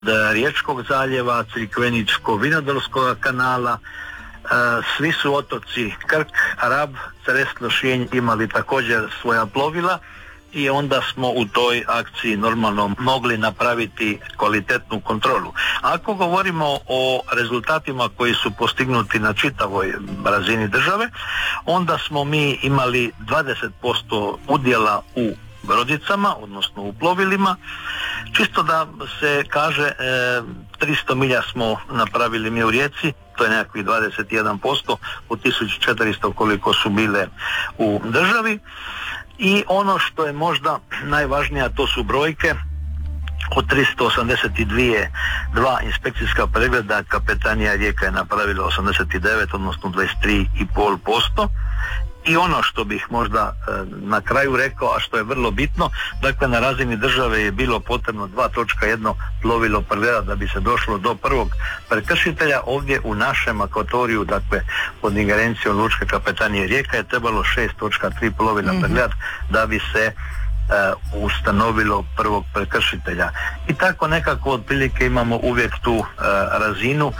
Riječkog zaljeva, Crikveničko-Vinodolskog kanala. Svi su otoci Krk, Rab, Cres, Lošinj imali također svoja plovila i onda smo u toj akciji normalno mogli napraviti kvalitetnu kontrolu. Ako govorimo o rezultatima koji su postignuti na čitavoj razini države, onda smo mi imali 20% udjela u brodicama, odnosno u plovilima. Čisto da se kaže, 300 milja smo napravili mi u Rijeci, to je nekakvih 21% od 1400 koliko su bile u državi. I ono što je možda najvažnije, to su brojke. Od 382 inspekcijska pregleda kapetanija Rijeka je napravila 89, odnosno 23,5%. I ono što bih možda na kraju rekao, a što je vrlo bitno, dakle na razini države je bilo potrebno 2.1 plovilo pregledati da bi se došlo do prvog prekršitelja. Ovdje u našem akvatoriju, dakle pod ingerencijom Lučke kapetanije Rijeka, je trebalo 6.3 plovila pregledati da bi se ustanovilo prvog prekršitelja. I tako nekako otprilike imamo uvijek tu razinu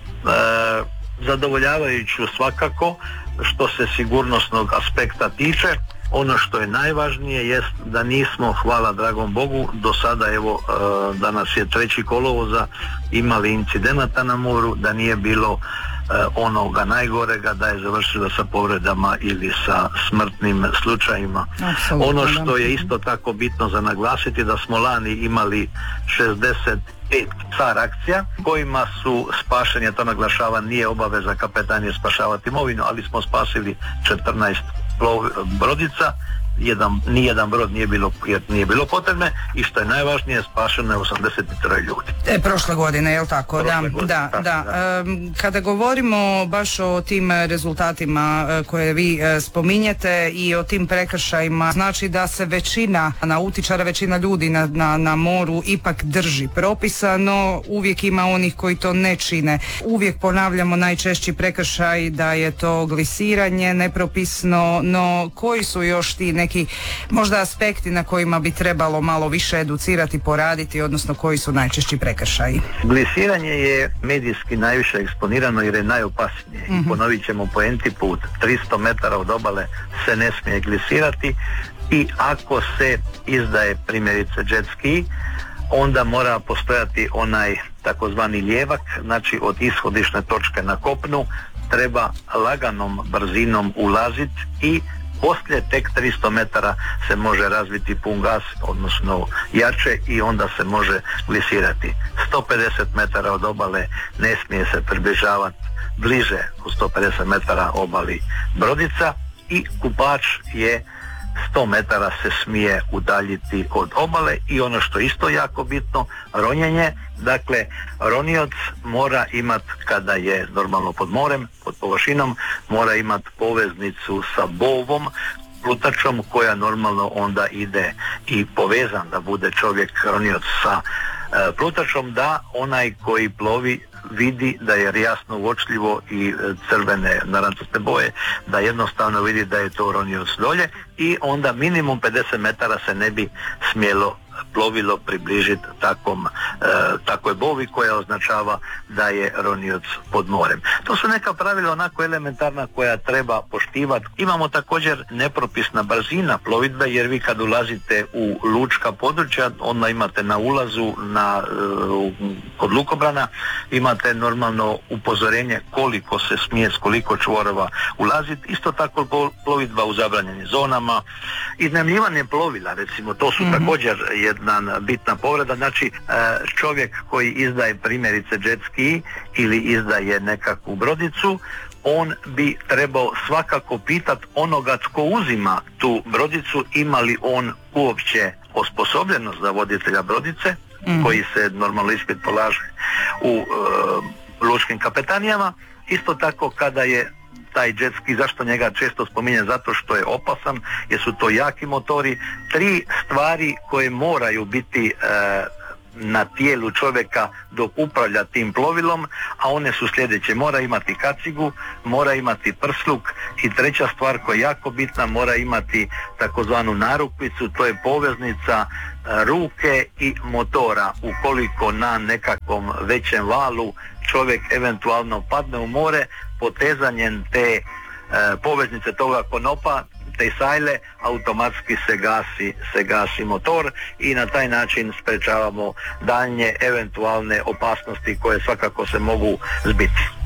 zadovoljavajuću svakako što se sigurnosnog aspekta tiče. Ono što je najvažnije jest da nismo, hvala dragom Bogu, do sada, evo danas je 3. kolovoza, imali incidenata na moru, da nije bilo onoga najgorega, da je završilo sa povredama ili sa smrtnim slučajima. Absolutno. Ono što je isto tako bitno za naglasiti, da smo lani imali 65 SAR akcija kojima su spašeni, a to naglašava, nije obaveza kapetanije spašavati imovinu, ali smo spasili 14 brodica, nijedan brod nije bilo potrebne, i što je najvažnije, spašeno je 83 ljudi. Prošle godine, je li tako? Da. Kada govorimo baš o tim rezultatima koje vi spominjete i o tim prekršajima, znači da se većina nautičara, većina ljudi na moru ipak drži propisa, no uvijek ima onih koji to ne čine. Uvijek ponavljamo najčešći prekršaj da je to glisiranje nepropisno, no koji su još ti neki možda aspekti na kojima bi trebalo malo više educirati, poraditi, odnosno koji su najčešći prekršaji? Glisiranje je medijski najviše eksponirano jer je najopasnije. I ponovit ćemo po enti put, 300 metara od obale se ne smije glisirati, i ako se izdaje primjerice jet ski, onda mora postojati onaj takozvani lijevak, znači od ishodišne točke na kopnu treba laganom brzinom ulaziti i poslije tek 300 metara se može razviti pun gas, odnosno jače, i onda se može glisirati. 150 metara od obale ne smije se približavati bliže u 150 metara obali brodica, i kupač je 100 metara se smije udaljiti od obale. I ono što je isto jako bitno, ronjenje. Dakle, ronioc mora imati, kada je normalno pod morem, pod površinom, mora imati poveznicu sa bovom, plutačom, koja normalno onda ide i povezan da bude čovjek ronioc sa plutačom, da onaj koji plovi vidi da je jasno uočljivo i crvene narančaste boje, da jednostavno vidi da je to ronioc dolje, i onda minimum 50 metara se ne bi smjelo plovilo približiti takvoj bovi koja označava da je ronioc pod morem. To su neka pravila onako elementarna koja treba poštivati. Imamo također nepropisna brzina plovidbe, jer vi kad ulazite u lučka područja, onda imate na ulazu kod lukobrana imate normalno upozorenje koliko se smije s koliko čvorova ulaziti. Isto tako plovidba u zabranjenim zonama, iznajmljivanje plovila, recimo, to su također jedna bitna povreda. Znači, čovjek koji izdaje primjerice jet ski ili izdaje nekakvu brodicu, on bi trebao svakako pitati onoga tko uzima tu brodicu, ima li on uopće osposobljenost za voditelja brodice, koji se normalno ispit polaže u lučkim kapetanijama. Isto tako kada je taj jet ski, zašto njega često spominjem? Zato što je opasan, jer su to jaki motori. 3 stvari koje moraju biti na tijelu čovjeka dok upravlja tim plovilom, a one su sljedeće: mora imati kacigu, mora imati prsluk i treća stvar koja je jako bitna, mora imati takozvanu narukvicu, to je poveznica ruke i motora. Ukoliko na nekakvom većem valu čovjek eventualno padne u more, potezanjem te poveznice toga konopa, te sajle, automatski se gasi motor i na taj način sprečavamo daljnje eventualne opasnosti koje svakako se mogu zbiti.